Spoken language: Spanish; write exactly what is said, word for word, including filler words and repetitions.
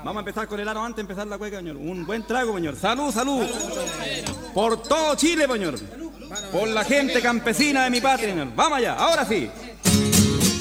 Vamos a empezar con el aro antes de empezar la cueca, señor. Un buen trago, señor. Salud, salud. Por todo Chile, señor. Por la gente campesina de mi patria, señor. Vamos allá, ahora sí.